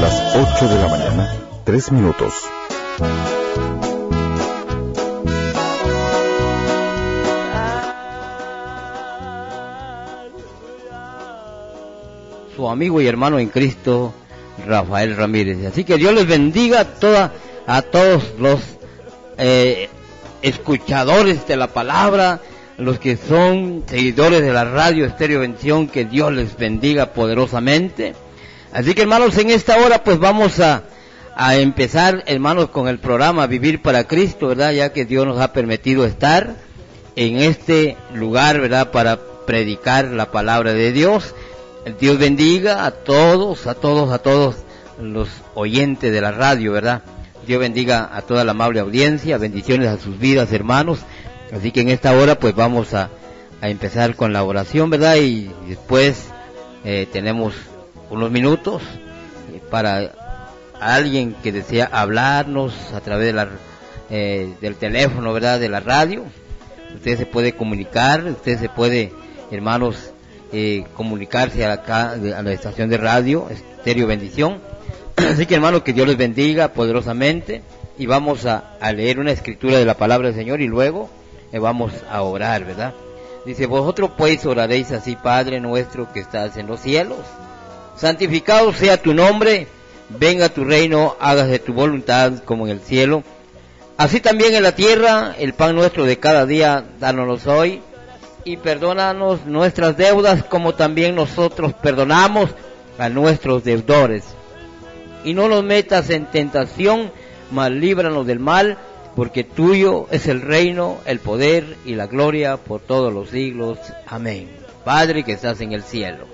las 8 de la mañana, 3 minutos. Su amigo y hermano en Cristo, Rafael Ramírez. Así que Dios les bendiga a todos los escuchadores de la palabra, los que son seguidores de la radio Estéreo Bendición, que Dios les bendiga poderosamente. Así que, hermanos, en esta hora pues vamos a empezar, hermanos, con el programa Vivir para Cristo, ¿verdad? Ya que Dios nos ha permitido estar en este lugar, ¿verdad? Para predicar la palabra de Dios. Dios bendiga a todos los oyentes de la radio, ¿verdad? Dios bendiga a toda la amable audiencia, bendiciones a sus vidas, hermanos. Así que en esta hora pues vamos a empezar con la oración, ¿verdad? Y después tenemos unos minutos para alguien que desea hablarnos a través de del teléfono, ¿verdad? De la radio. Usted se puede comunicar, usted se puede, hermanos, comunicarse a la estación de radio Estéreo Bendición. Así que, hermanos, que Dios les bendiga poderosamente, y vamos a leer una escritura de la palabra del Señor y luego vamos a orar, ¿verdad? Dice: vosotros pues oraréis así: Padre nuestro que estás en los cielos, santificado sea tu nombre, venga tu reino, hágase tu voluntad como en el cielo, así también en la tierra. El pan nuestro de cada día, dánoslo hoy, y perdónanos nuestras deudas como también nosotros perdonamos a nuestros deudores. Y no nos metas en tentación, mas líbranos del mal, porque tuyo es el reino, el poder y la gloria por todos los siglos. Amén. Padre que estás en el cielo,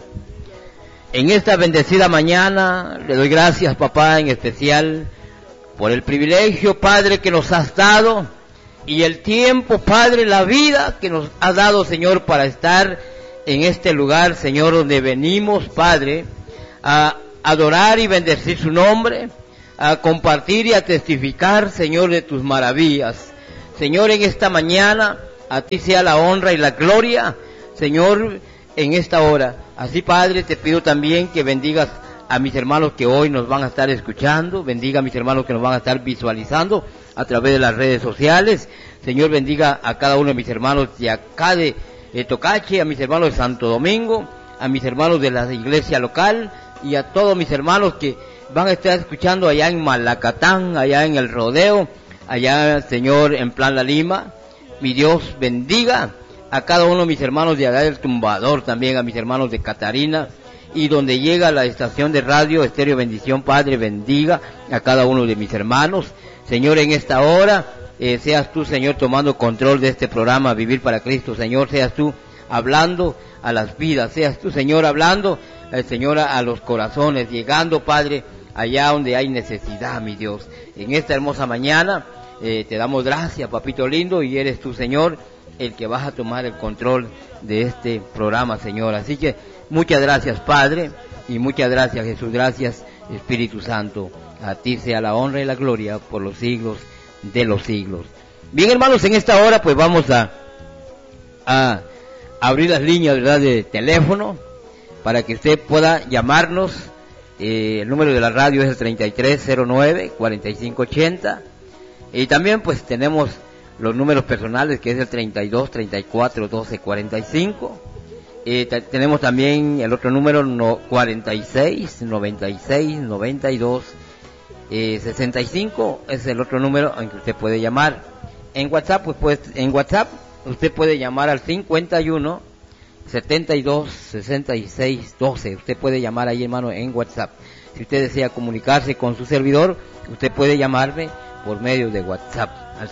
en esta bendecida mañana le doy gracias, papá, en especial por el privilegio, Padre, que nos has dado, y el tiempo, Padre, la vida que nos has dado, Señor, para estar en este lugar, Señor, donde venimos, Padre, a adorar y bendecir su nombre, a compartir y a testificar, Señor, de tus maravillas. Señor, en esta mañana a ti sea la honra y la gloria, Señor, en esta hora. Así, Padre, te pido también que bendigas a mis hermanos que hoy nos van a estar escuchando, bendiga a mis hermanos que nos van a estar visualizando a través de las redes sociales. Señor, bendiga a cada uno de mis hermanos de acá de Tocache, a mis hermanos de Santo Domingo, a mis hermanos de la iglesia local, y a todos mis hermanos que van a estar escuchando allá en Malacatán, allá en el Rodeo, allá, Señor, en Plan La Lima. Mi Dios bendiga a cada uno de mis hermanos de allá del Tumbador, también a mis hermanos de Catarina, y donde llega la estación de radio Estéreo Bendición. Padre, bendiga a cada uno de mis hermanos. Señor, en esta hora, seas tú, Señor, tomando control de este programa Vivir para Cristo. Señor, seas tú hablando a las vidas, seas tú, Señor, hablando, Señor, a los corazones, llegando, Padre, allá donde hay necesidad, mi Dios. En esta hermosa mañana te damos gracias, papito lindo, y eres tú, Señor, el que vas a tomar el control de este programa, Señor. Así que muchas gracias, Padre, y muchas gracias, Jesús. Gracias, Espíritu Santo. A ti sea la honra y la gloria por los siglos de los siglos. Bien, hermanos, en esta hora pues vamos a abrir las líneas, ¿verdad?, de teléfono, para que usted pueda llamarnos. El número de la radio es el 3309-4580, y también pues tenemos los números personales, que es el 3234-1245. Tenemos también el otro número, 46-96-92-65, es el otro número en que usted puede llamar. En WhatsApp, en WhatsApp usted puede llamar al 51-72-66-12. Usted puede llamar ahí, hermano, en WhatsApp. Si usted desea comunicarse con su servidor, usted puede llamarme por medio de WhatsApp al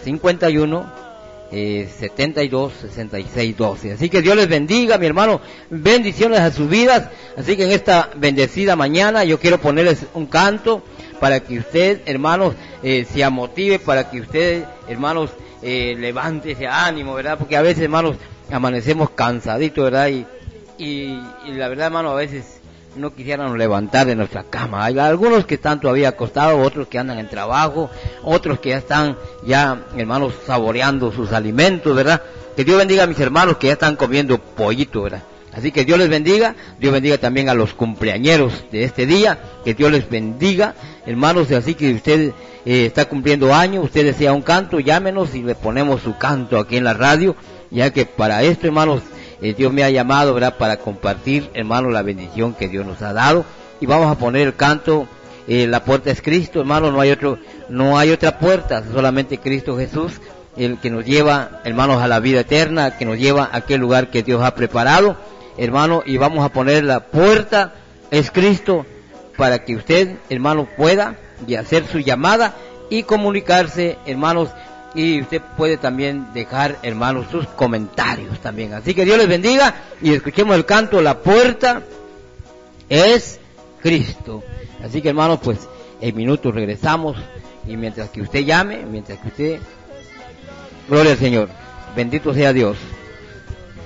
51-72-66-12. Así que Dios les bendiga, mi hermano. Bendiciones a sus vidas. Así que en esta bendecida mañana yo quiero ponerles un canto para que usted, hermanos, se amotive, para que usted, hermanos, levante ese ánimo, ¿verdad? Porque a veces, hermanos, amanecemos cansaditos, ¿verdad? Y la verdad, hermano, a veces no quisiéramos levantar de nuestra cama. Hay algunos que están todavía acostados, otros que andan en trabajo, otros que ya están, hermanos, saboreando sus alimentos, ¿verdad? Que Dios bendiga a mis hermanos que ya están comiendo pollito, ¿verdad? Así que Dios les bendiga. Dios bendiga también a los cumpleañeros de este día. Que Dios les bendiga, hermanos. Así que usted está cumpliendo años, usted desea un canto, llámenos y le ponemos su canto aquí en la radio, ya que para esto, hermanos, Dios me ha llamado, ¿verdad?, para compartir, hermanos, la bendición que Dios nos ha dado. Y vamos a poner el canto, la puerta es Cristo, hermanos, no hay otra puerta, solamente Cristo Jesús, el que nos lleva, hermanos, a la vida eterna, que nos lleva a aquel lugar que Dios ha preparado, hermano. Y vamos a poner la puerta es Cristo, para que usted, hermano, pueda y hacer su llamada y comunicarse, hermanos, y usted puede también dejar, hermanos, sus comentarios también. Así que Dios les bendiga y escuchemos el canto, la puerta es Cristo. Así que, hermanos, pues en minutos regresamos, y mientras que usted llame, gloria al Señor, bendito sea Dios.